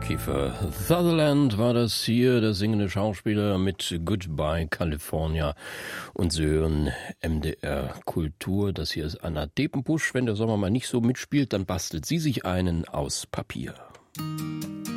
Kiefer Sutherland war das hier, der singende Schauspieler mit Goodbye California. Und Sie hören MDR Kultur. Das hier ist Anna Depenbusch. Wenn der Sommer mal nicht so mitspielt, dann bastelt sie sich einen aus Papier.